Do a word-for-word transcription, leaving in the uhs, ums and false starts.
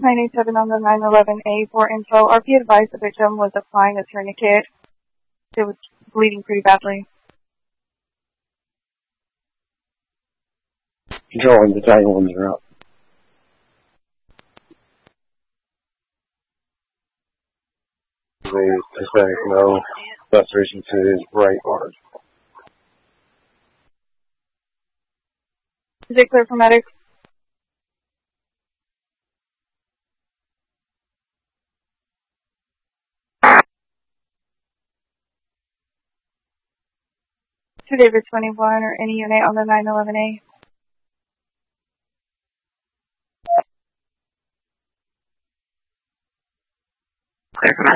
nine eight seven on the nine eleven A for info. R P advised the victim was applying a tourniquet. It was bleeding pretty badly. Control and the Tiger ones are up. The Hispanic no. Restoration to his right arm. Is it clear for medics? To David twenty-one or any unit on the nine eleven A. Clear for